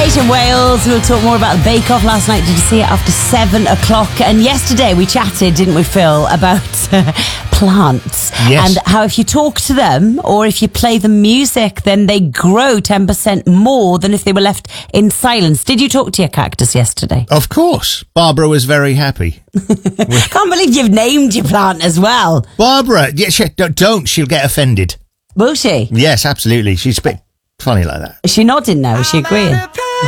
Tonight in Wales, we'll talk more about the Bake Off last night. Did you see it after 7 o'clock? And yesterday we chatted, didn't we, Phil, about plants. Yes. And how if you talk to them or if you play them music, then they grow 10% more than if they were left in silence. Did you talk to your cactus yesterday? Of course. Barbara was very happy. Can't believe you've named your plant as well. Barbara, don't. She'll get offended. Will she? Yes, absolutely. She's a bit funny like that. Is she nodding now? Is she agreeing?